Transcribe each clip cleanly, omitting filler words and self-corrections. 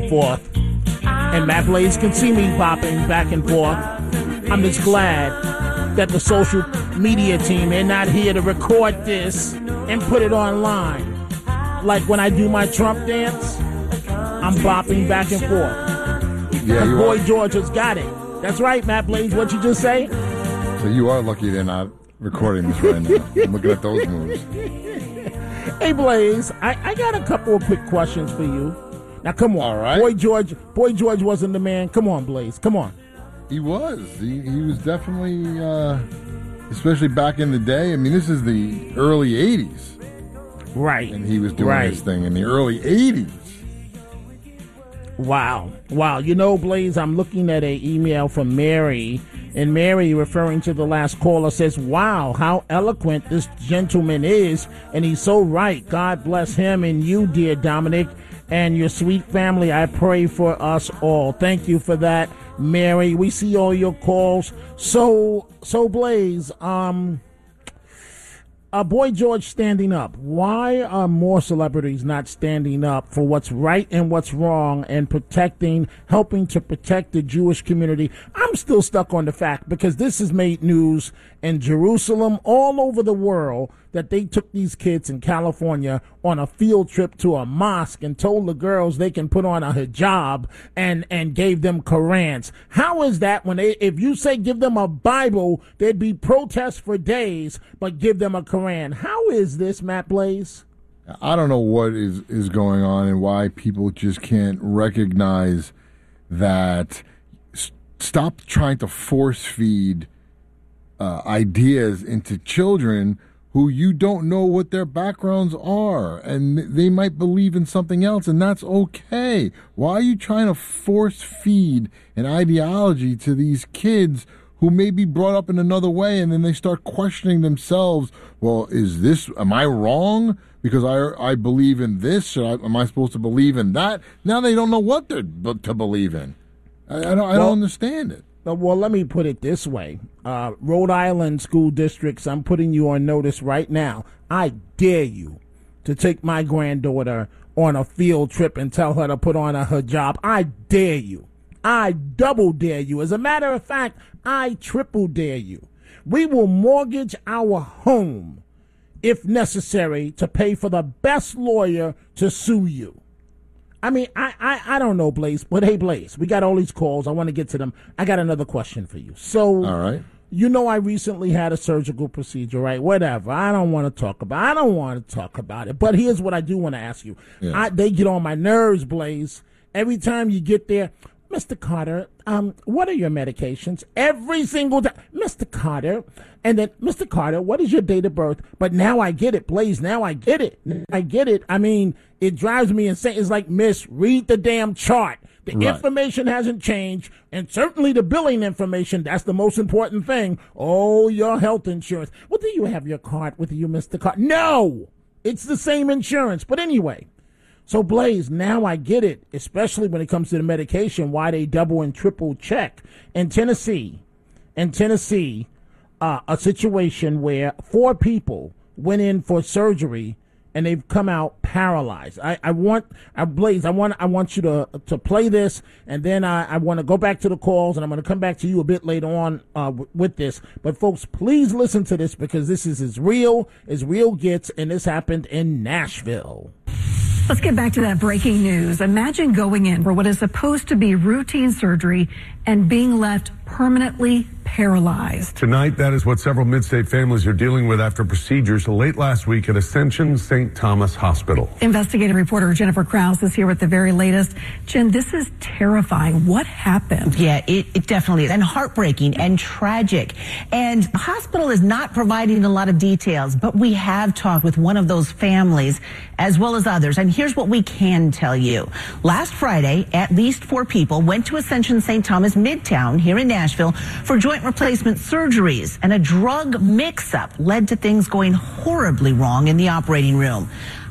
and forth. And Matt Blaze can see me bopping back and forth. I'm just glad that the social media team, they're not here to record this and put it online. Like when I do my Trump dance, I'm bopping back and forth. Yeah, Boy George has got it. That's right, Matt Blaze. What you just say? So you are lucky they're not recording this right now. I'm looking at those moves. Hey, Blaze, I got a couple of quick questions for you. Now, come on. All right. Boy George wasn't the man. Come on, Blaze. Come on. He was. He was definitely, especially back in the day. I mean, this is the early 80s. Right. And he was doing this thing in the early 80s. Wow. You know, Blaze, I'm looking at an email from Mary, and Mary, referring to the last caller, says, wow, how eloquent this gentleman is, and he's so right. God bless him and you, dear Dominic, and your sweet family. I pray for us all. Thank you for that, Mary. We see all your calls. So Blaze, Boy George standing up. Why are more celebrities not standing up for what's right and what's wrong and helping to protect the Jewish community? I'm still stuck on the fact, because this has made news in Jerusalem, all over the world, that they took these kids in California on a field trip to a mosque and told the girls they can put on a hijab and gave them Qurans. How is that when if you say give them a Bible, there'd be protests for days, but give them a Quran? How is this, Matt Blaze? I don't know what is going on and why people just can't recognize that. Stop trying to force feed ideas into children who you don't know what their backgrounds are, and they might believe in something else, and that's okay. Why are you trying to force feed an ideology to these kids who may be brought up in another way, and then they start questioning themselves? Well, am I wrong because I believe in this? Am I supposed to believe in that? Now they don't know what to believe in. I don't understand it. Well, let me put it this way. Rhode Island school districts, I'm putting you on notice right now. I dare you to take my granddaughter on a field trip and tell her to put on a hijab. I dare you. I double dare you. As a matter of fact, I triple dare you. We will mortgage our home, if necessary, to pay for the best lawyer to sue you. I mean, I don't know, Blaze, but hey, Blaze, we got all these calls. I want to get to them. I got another question for you. So, all right. You know, I recently had a surgical procedure, right? Whatever. I don't want to talk about it. But here's what I do want to ask you. Yeah. They get on my nerves, Blaze. Every time you get there, Mr. Carter, what are your medications? Every single time, Mr. Carter. And then, Mr. Carter, what is your date of birth? But now I get it, Blaze. Now I get it. I mean, it drives me insane. It's like, miss, read the damn chart. The information hasn't changed, and certainly the billing information, that's the most important thing. Oh, your health insurance. Well, do you have your card with you, Mr. Carter? No! It's the same insurance. But anyway, so Blaze, now I get it, especially when it comes to the medication, why they double and triple check. In Tennessee, a situation where 4 people went in for surgery and they've come out paralyzed. Blaze, I want you to play this, and then I want to go back to the calls, and I'm going to come back to you a bit later on with this. But folks, please listen to this, because this is as real gets, and this happened in Nashville. Let's get back to that breaking news. Imagine going in for what is supposed to be routine surgery and being left permanently paralyzed. Tonight, that is what several mid-state families are dealing with after procedures late last week at Ascension St. Thomas Hospital. Investigative reporter Jennifer Krause is here with the very latest. Jen, this is terrifying. What happened? Yeah, it definitely is. And heartbreaking and tragic. And the hospital is not providing a lot of details, but we have talked with one of those families as well as others. And here's what we can tell you. Last Friday, at least 4 people went to Ascension St. Thomas Midtown here in Nashville for joint replacement surgeries, and a drug mix-up led to things going horribly wrong in the operating room.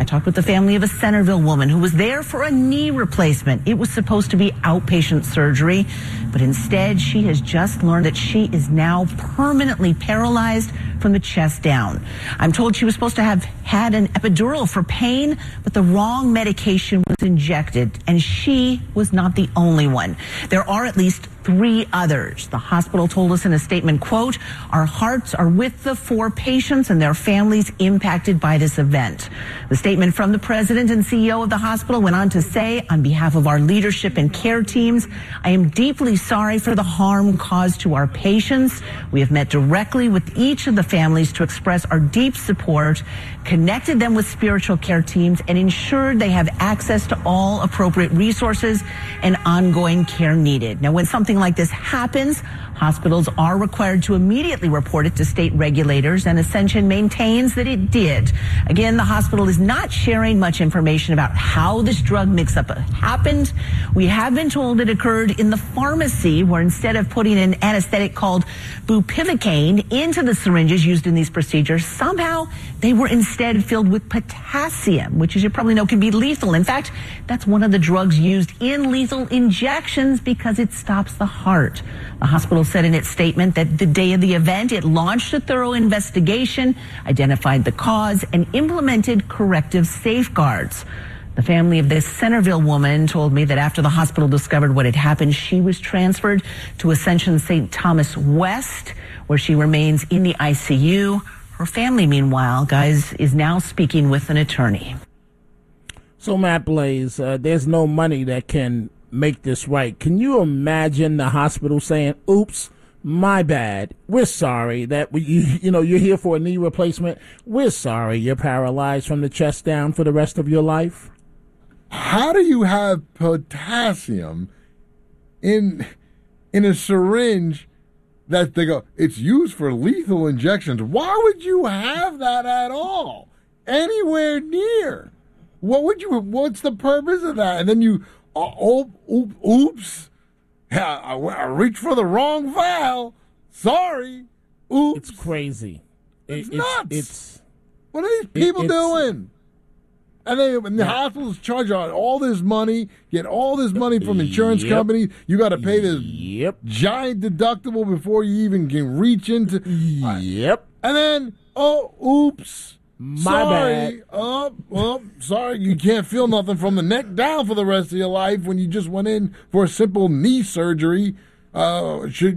I talked with the family of a Centerville woman who was there for a knee replacement. It was supposed to be outpatient surgery, but instead she has just learned that she is now permanently paralyzed from the chest down. I'm told she was supposed to have had an epidural for pain, but the wrong medication was injected, and she was not the only one. There are at least 3 others. The hospital told us in a statement, quote, "Our hearts are with the 4 patients and their families impacted by this event." The statement from the president and CEO of the hospital went on to say, on behalf of our leadership and care teams, "I am deeply sorry for the harm caused to our patients. We have met directly with each of the families to express our deep support, connected them with spiritual care teams, and ensured they have access to all appropriate resources and ongoing care needed." Now, when something like this happens, hospitals are required to immediately report it to state regulators, and Ascension maintains that it did. Again, the hospital is not sharing much information about how this drug mix-up happened. We have been told it occurred in the pharmacy, where instead of putting an anesthetic called bupivacaine into the syringes used in these procedures, somehow they were instead filled with potassium, which, as you probably know, can be lethal. In fact, that's one of the drugs used in lethal injections because it stops the heart. The hospital said in its statement that the day of the event, it launched a thorough investigation, identified the cause, and implemented corrective safeguards. The family of this Centerville woman told me that after the hospital discovered what had happened, she was transferred to Ascension St. Thomas West, where she remains in the ICU. Her family, meanwhile, guys, is now speaking with an attorney. So, Matt Blaze, there's no money that can make this right. Can you imagine the hospital saying, "Oops, my bad. We're sorry that you're here for a knee replacement. We're sorry you're paralyzed from the chest down for the rest of your life"? How do you have potassium in a syringe that they go, it's used for lethal injections? Why would you have that at all? Anywhere near? What's the purpose of that? And then you, oops, I reached for the wrong vial. Sorry. Oops. It's crazy. It's nuts. What are these people doing? And the hospitals charge all this money, get all this money from insurance companies. You got to pay this giant deductible before you even can reach into. And then, oops. Sorry. Bad. Sorry. You can't feel nothing from the neck down for the rest of your life when you just went in for a simple knee surgery. Lucky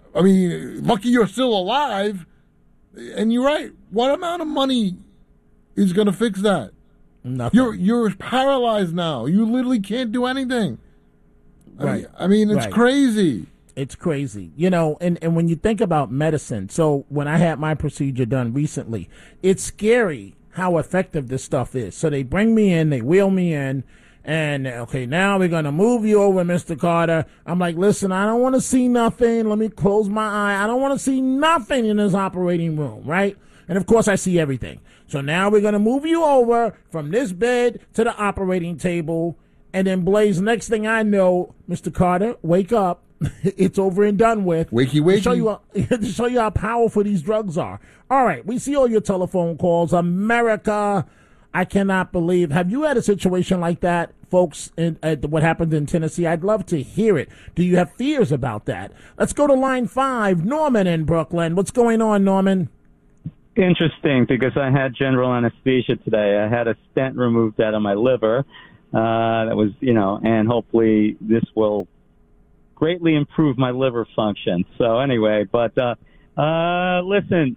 you're still alive. And you're right. What amount of money is going to fix that? Nothing. You're paralyzed now. You literally can't do anything. Right. It's crazy. It's crazy. And when you think about medicine, so when I had my procedure done recently, it's scary how effective this stuff is. So they bring me in, they wheel me in, and okay, now we're going to move you over, Mr. Carter. I'm like, listen, I don't want to see nothing. Let me close my eye. I don't want to see nothing in this operating room, right? And of course I see everything. So now we're going to move you over from this bed to the operating table. And then, Blaze, next thing I know, Mr. Carter, wake up. It's over and done with. Wakey. To show you how powerful these drugs are. All right, we see all your telephone calls. America, I cannot believe. Have you had a situation like that, folks, what happened in Tennessee? I'd love to hear it. Do you have fears about that? Let's go to line 5, Norman in Brooklyn. What's going on, Norman? Interesting, because I had general anesthesia today. I had a stent removed out of my liver. That was, and hopefully this will greatly improve my liver function. So anyway, but listen,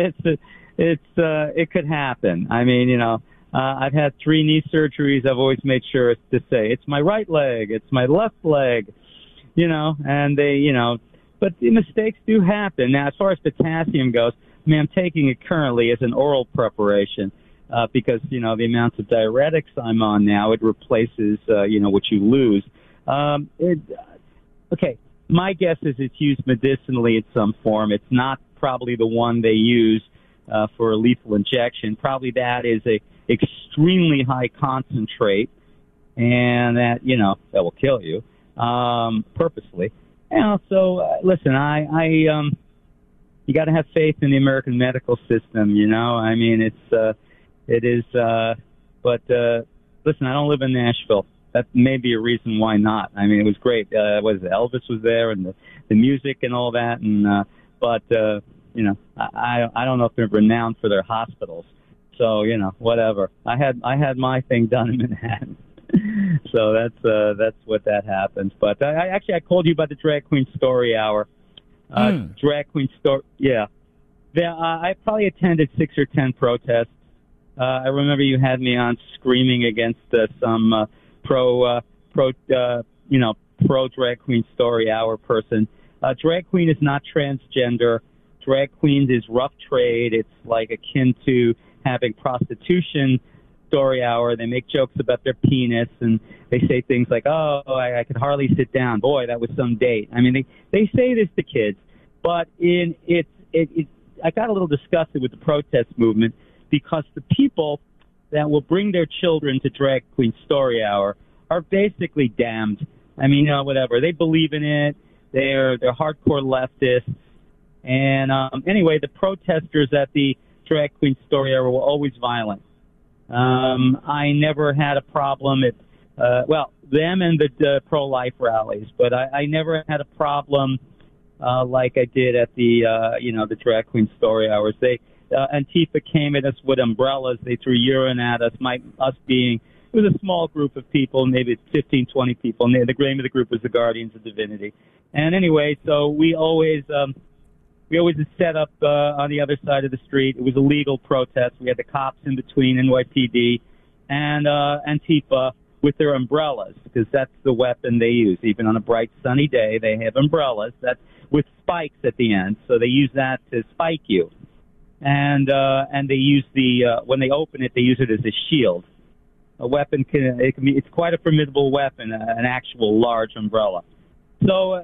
it could happen. I mean, I've had 3 knee surgeries. I've always made sure to say it's my right leg, it's my left leg, and they, but the mistakes do happen. Now, as far as potassium goes, I'm taking it currently as an oral preparation because, the amounts of diuretics I'm on now, it replaces, what you lose. Okay, my guess is it's used medicinally in some form. It's not probably the one they use for a lethal injection. Probably that is a extremely high concentrate, and that, that will kill you purposely. And also, listen, you got to have faith in the American medical system. It is But listen, I don't live in Nashville. That may be a reason why not. I mean, it was great. Elvis was there, and the music and all that. And but you know, I don't know if they're renowned for their hospitals. So whatever. I had my thing done in Manhattan. So that's what that happens. But I called you about the Drag Queen Story Hour. Drag Queen Story, yeah. I probably attended 6 or 10 protests. I remember you had me on screaming against some pro Drag Queen Story Hour person. Drag queen is not transgender. Drag queens is rough trade. It's like akin to having prostitution. Story Hour. They make jokes about their penis, and they say things like, "Oh, I could hardly sit down. Boy, that was some date." I mean, they say this to kids, but I got a little disgusted with the protest movement because the people that will bring their children to Drag Queen Story Hour are basically damned. I mean, whatever. They believe in it. They're hardcore leftists. And anyway, the protesters at the Drag Queen Story Hour were always violent. I never had a problem at, them and the pro-life rallies, but I never had a problem like I did at the Drag Queen Story Hours. Antifa came at us with umbrellas. They threw urine at us. It was a small group of people, maybe 15, 20 people. And the name of the group was the Guardians of Divinity. And anyway, so we always set up on the other side of the street. It was a legal protest. We had the cops in between, NYPD and Antifa with their umbrellas, because that's the weapon they use. Even on a bright sunny day, they have umbrellas that's with spikes at the end. So they use that to spike you. And they use when they open it, they use it as a shield. A weapon it's quite a formidable weapon, an actual large umbrella. So,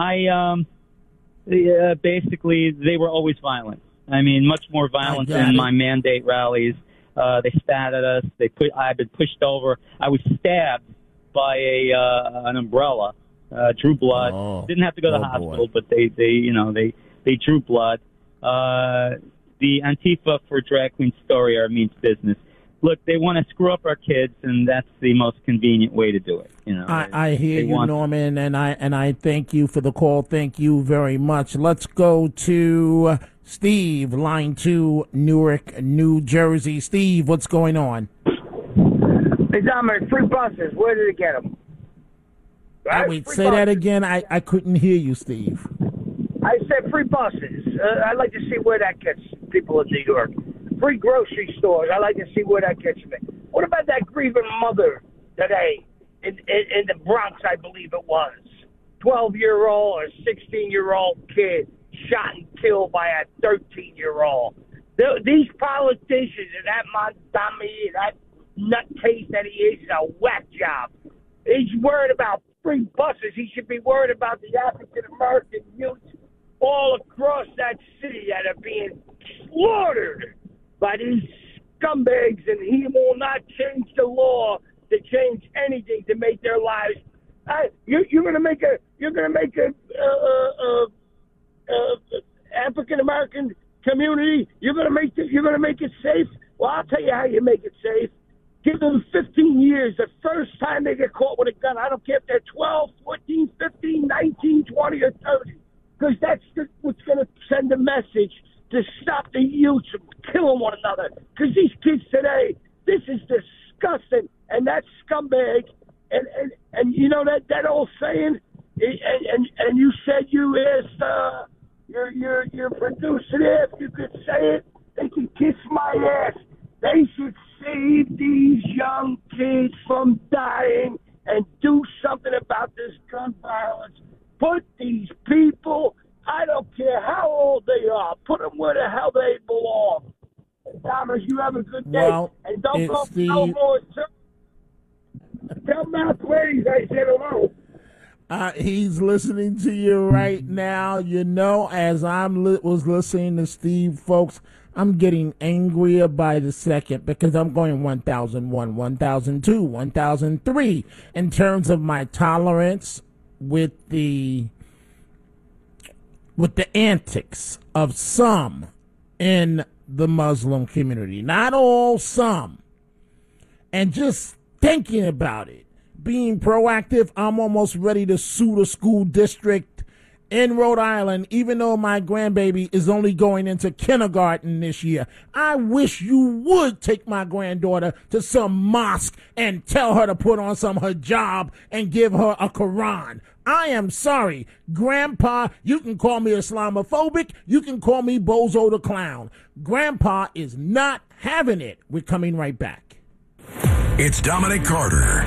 basically, they were always violent. I mean, much more violent than my mandate rallies. They spat at us. I've been pushed over. I was stabbed by an umbrella. Drew blood. Oh. Didn't have to go to the hospital, but they drew blood. The Antifa for Drag Queen Story Hour means business. Look, they want to screw up our kids, and that's the most convenient way to do it. I hear you, Norman, and I thank you for the call. Thank you very much. Let's go to Steve, line 2, Newark, New Jersey. Steve, what's going on? Hey, Dominic, free buses. Where did they get them? Wait, say buses. That again. I couldn't hear you, Steve. I said free buses. I'd like to see where that gets people in New York. Free grocery stores. I'd like to see where that gets me. What about that grieving mother today in the Bronx, I believe it was? 12-year-old or 16-year-old kid shot and killed by a 13-year-old. These politicians and that Montgomery, that nutcase that he is a whack job. He's worried about free buses. He should be worried about the African-American youth all across that city that are being slaughtered by these scumbags, and he will not change the law to change anything to make their lives. You're gonna make a African American community. You're gonna make it safe. Well, I'll tell you how you make it safe. Give them 15 years. The first time they get caught with a gun, I don't care if they're 12, 14, 15, 19, 20, or 30, because that's what's going to send a message to stop the youths from killing one another. Because these kids today, this is disgusting. And that scumbag, and you know that old saying, and you said you asked your producer if you could say it, they can kiss my ass. They should save these young kids from dying and do something about this gun violence. Put these people, I don't care how old they are, put them where the hell they belong. Thomas, you have a good day. Well, and don't go no more. Tell Matt Ways I said hello. He's listening to you right now. As was listening to Steve, folks, I'm getting angrier by the second because I'm going 1001, 1002, 1003 in terms of my tolerance with the antics of some in the Muslim community. Not all, some. And just thinking about it, being proactive, I'm almost ready to sue the school district in Rhode Island, even though my grandbaby is only going into kindergarten this year. I wish you would take my granddaughter to some mosque and tell her to put on some hijab and give her a Quran. I am sorry, Grandpa, you can call me Islamophobic, you can call me Bozo the Clown. Grandpa is not having it. We're coming right back. It's Dominic Carter.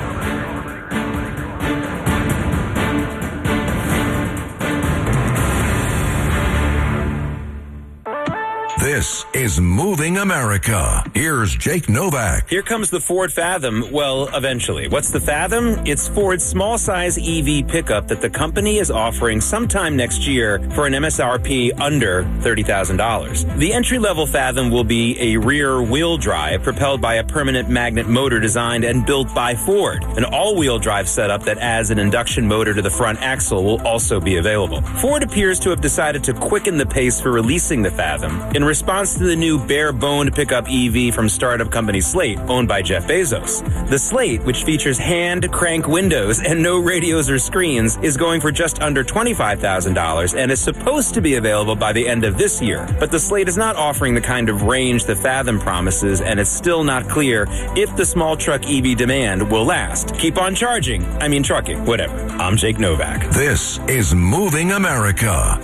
This is Moving America. Here's Jake Novak. Here comes the Ford Fathom. Well, eventually. What's the Fathom? It's Ford's small-size EV pickup that the company is offering sometime next year for an MSRP under $30,000. The entry-level Fathom will be a rear-wheel drive propelled by a permanent magnet motor designed and built by Ford. An all-wheel drive setup that adds an induction motor to the front axle will also be available. Ford appears to have decided to quicken the pace for releasing the Fathom in response to the new bare-boned pickup EV from startup company Slate, owned by Jeff Bezos. The Slate, which features hand-crank windows and no radios or screens, is going for just under $25,000 and is supposed to be available by the end of this year. But the Slate is not offering the kind of range the Fathom promises, and it's still not clear if the small truck EV demand will last. Keep on charging. I mean trucking, whatever. I'm Jake Novak. This is Moving America.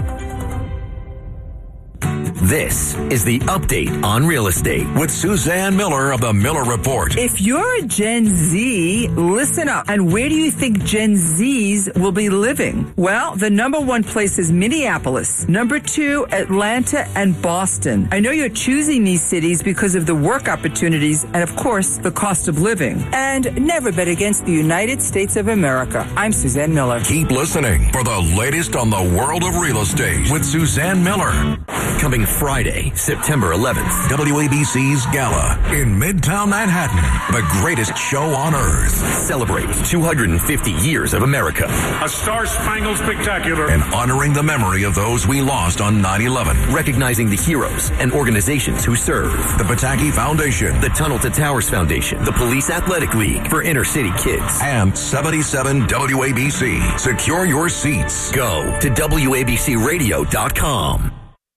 This is the update on real estate with Suzanne Miller of the Miller Report. If you're a Gen Z, listen up. And where do you think Gen Zs will be living? Well, the number one place is Minneapolis. Number two, Atlanta and Boston. I know you're choosing these cities because of the work opportunities and, of course, the cost of living. And never bet against the United States of America. I'm Suzanne Miller. Keep listening for the latest on the world of real estate with Suzanne Miller. Coming Friday, September 11th, WABC's Gala in Midtown Manhattan. The greatest show on earth. Celebrate 250 years of America. A star-spangled spectacular. And honoring the memory of those we lost on 9/11. Recognizing the heroes and organizations who serve. The Pataki Foundation. The Tunnel to Towers Foundation. The Police Athletic League for inner city kids. And 77 WABC. Secure your seats. Go to WABCRadio.com.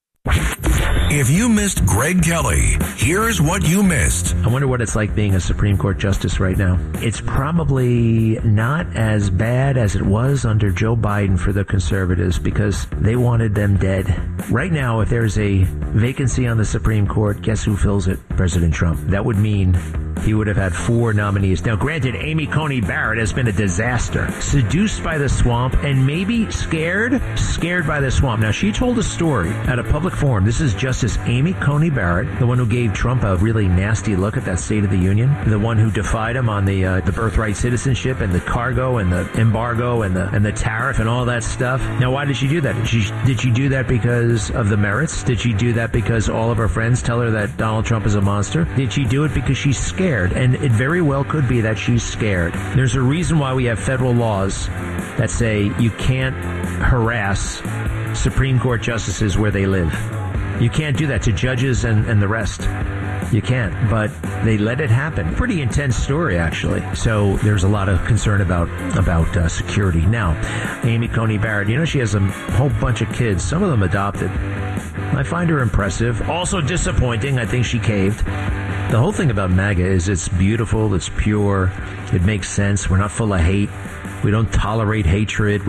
If you missed Greg Kelly, here's what you missed. I wonder what it's like being a Supreme Court justice right now. It's probably not as bad as it was under Joe Biden for the conservatives because they wanted them dead. Right now, if there's a vacancy on the Supreme Court, guess who fills it? President Trump. That would mean he would have had 4 nominees. Now, granted, Amy Coney Barrett has been a disaster. Seduced by the swamp and maybe scared by the swamp. Now, she told a story at a public forum. This is Justice Amy Coney Barrett, the one who gave Trump a really nasty look at that State of the Union, the one who defied him on the birthright citizenship and the cargo and the embargo and the tariff and all that stuff. Now, why did she do that? Did she do that because of the merits? Did she do that because all of her friends tell her that Donald Trump is a monster? Did she do it because she's scared? And it very well could be that she's scared. There's a reason why we have federal laws that say you can't harass Supreme Court justices where they live. You can't do that to judges and the rest. You can't, but they let it happen. Pretty intense story, actually. So there's a lot of concern about security. Now, Amy Coney Barrett, she has a whole bunch of kids, some of them adopted. I find her impressive. Also disappointing. I think she caved. The whole thing about MAGA is it's beautiful, it's pure, it makes sense. We're not full of hate. We don't tolerate hatred.